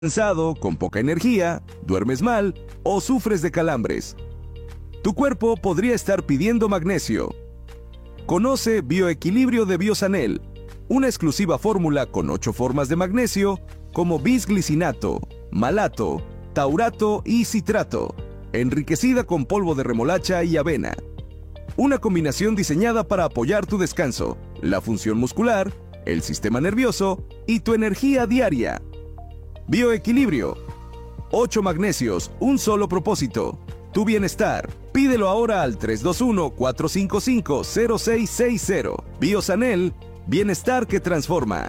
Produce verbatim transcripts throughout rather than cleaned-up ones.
cansado, con poca energía, duermes mal o sufres de calambres. Tu cuerpo podría estar pidiendo magnesio. Conoce Bioequilibrio de Biosanel, una exclusiva fórmula con ocho formas de magnesio como bisglicinato, malato, taurato y citrato, enriquecida con polvo de remolacha y avena. Una combinación diseñada para apoyar tu descanso, la función muscular, el sistema nervioso y tu energía diaria. Bioequilibrio. ocho magnesios, un solo propósito. Tu bienestar. Pídelo ahora al tres dos uno, cuatro cinco cinco, cero seis seis cero. Biosanel, bienestar que transforma.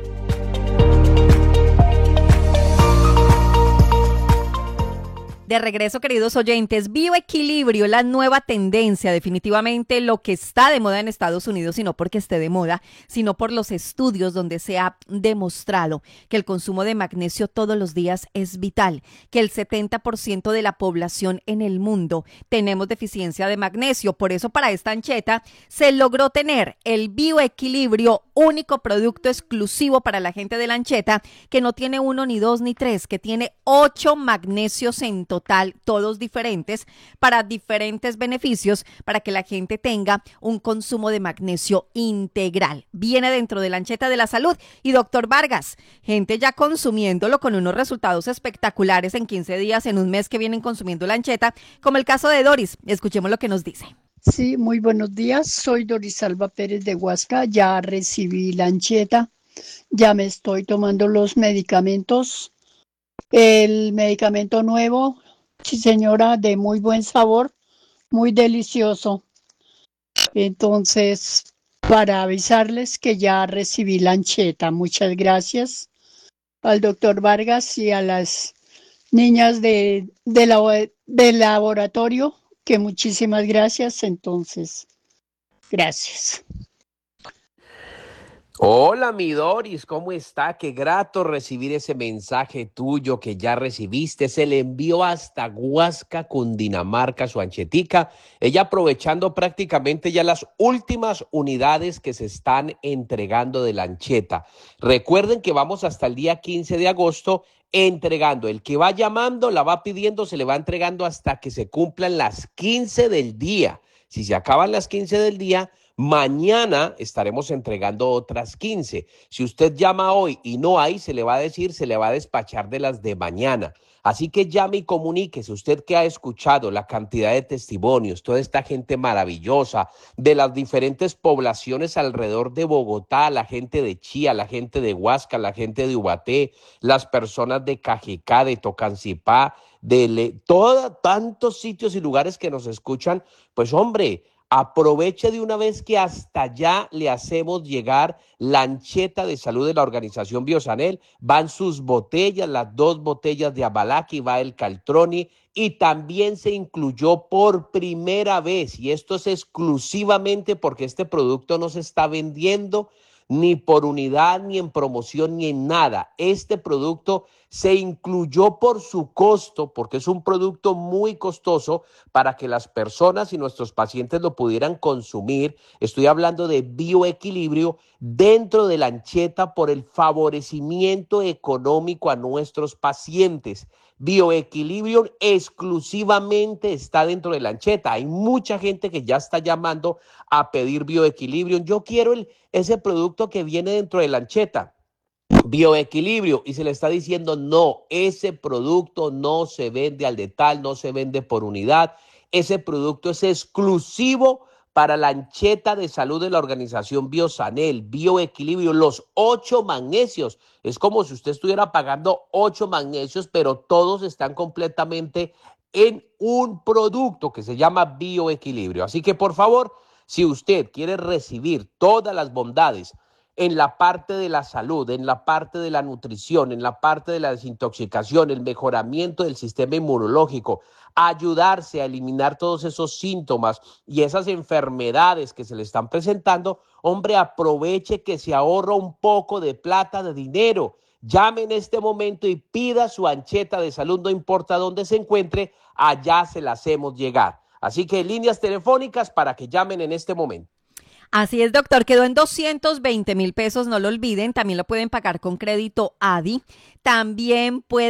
De regreso, queridos oyentes, bioequilibrio, la nueva tendencia, definitivamente lo que está de moda en Estados Unidos, y no porque esté de moda, sino por los estudios donde se ha demostrado que el consumo de magnesio todos los días es vital, que el setenta por ciento de la población en el mundo tenemos deficiencia de magnesio. Por eso para esta ancheta se logró tener el bioequilibrio, único producto exclusivo para la gente de la ancheta, que no tiene uno, ni dos, ni tres, que tiene ocho magnesios en total. Total, todos diferentes, para diferentes beneficios, para que la gente tenga un consumo de magnesio integral. Viene dentro de la ancheta de la salud. Y doctor Vargas, gente ya consumiéndolo con unos resultados espectaculares en quince días, en un mes que vienen consumiendo la ancheta, como el caso de Doris. Escuchemos lo que nos dice. Sí, muy buenos días. Soy Doris Alba Pérez de Huasca. Ya recibí la ancheta. Ya me estoy tomando los medicamentos. El medicamento nuevo, sí señora, de muy buen sabor, muy delicioso. Entonces, para avisarles que ya recibí la ancheta. Muchas gracias al doctor Vargas y a las niñas de, de la, del laboratorio, que muchísimas gracias. Entonces, gracias. Hola, mi Doris, ¿cómo está? Qué grato recibir ese mensaje tuyo que ya recibiste. Se le envió hasta Huasca, Cundinamarca, su anchetica. Ella aprovechando prácticamente ya las últimas unidades que se están entregando de la ancheta. Recuerden que vamos hasta el día quince de agosto entregando. El que va llamando, la va pidiendo, se le va entregando hasta que se cumplan las quince del día. Si se acaban las quince del día, mañana estaremos entregando otras quince. Si usted llama hoy y no hay, se le va a decir, se le va a despachar de las de mañana. Así que llame y comuníquese. Usted que ha escuchado la cantidad de testimonios, toda esta gente maravillosa de las diferentes poblaciones alrededor de Bogotá, la gente de Chía, la gente de Huasca, la gente de Ubaté, las personas de Cajicá, de Tocancipá, de Le... todos tantos sitios y lugares que nos escuchan, pues hombre, aproveche de una vez que hasta allá le hacemos llegar la ancheta de salud de la organización Biosanel. Van sus botellas, las dos botellas de Abalaki, va el Caltroni, y también se incluyó por primera vez, y esto es exclusivamente porque este producto no se está vendiendo ni por unidad, ni en promoción, ni en nada. Este producto se incluyó por su costo, porque es un producto muy costoso para que las personas y nuestros pacientes lo pudieran consumir. Estoy hablando de bioequilibrio dentro de la ancheta por el favorecimiento económico a nuestros pacientes. Bioequilibrio exclusivamente está dentro de la ancheta. Hay mucha gente que ya está llamando a pedir bioequilibrio. Yo quiero el, ese producto que viene dentro de la ancheta. Bioequilibrio, y se le está diciendo no, ese producto no se vende al detal, no se vende por unidad, ese producto es exclusivo para la ancheta de salud de la organización Biosanel, Bioequilibrio, los ocho magnesios. Es como si usted estuviera pagando ocho magnesios, pero todos están completamente en un producto que se llama Bioequilibrio. Así que por favor, si usted quiere recibir todas las bondades en la parte de la salud, en la parte de la nutrición, en la parte de la desintoxicación, el mejoramiento del sistema inmunológico, ayudarse a eliminar todos esos síntomas y esas enfermedades que se le están presentando, hombre, aproveche que se ahorra un poco de plata, de dinero. Llame en este momento y pida su ancheta de salud, no importa dónde se encuentre, allá se la hacemos llegar. Así que líneas telefónicas para que llamen en este momento. Así es, doctor. Quedó en doscientos veinte mil pesos, no lo olviden. También lo pueden pagar con crédito A D I. También pueden